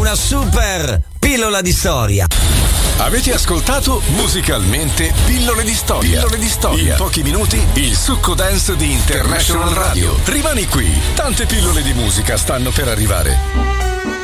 una super pillola di storia. Avete ascoltato Musicalmente Pillole di Storia. Pillole di Storia. In pochi minuti il succo dance di International Radio. Rimani qui, tante pillole di musica stanno per arrivare.